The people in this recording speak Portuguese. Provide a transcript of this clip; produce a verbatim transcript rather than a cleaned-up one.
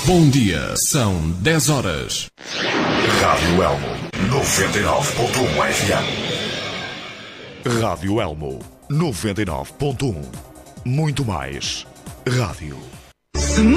Bom dia, são dez horas. Rádio Elmo, noventa e nove ponto um F M. Rádio Elmo, noventa e nove ponto um. Muito mais rádio.